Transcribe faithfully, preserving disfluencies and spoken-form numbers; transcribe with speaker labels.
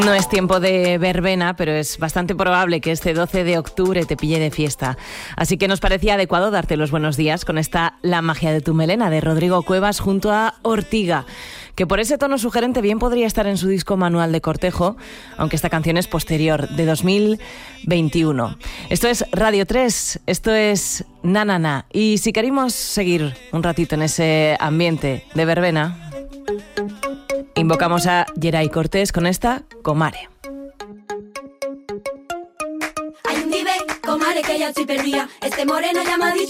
Speaker 1: No es tiempo de verbena, pero es bastante probable que este doce de octubre te pille de fiesta. Así que nos parecía adecuado darte los buenos días con esta La magia de tu melena de Rodrigo Cuevas junto a Ortiga, que por ese tono sugerente bien podría estar en su disco Manual de Cortejo, aunque esta canción es posterior, de dos mil veintiuno. Esto es Radio tres, esto es Na Na Na. Y si queremos seguir un ratito en ese ambiente de verbena, invocamos a Geray Cortés con esta Comare.
Speaker 2: Hay un vive, comare, que ya estoy perdida. Este moreno ya me ha dicho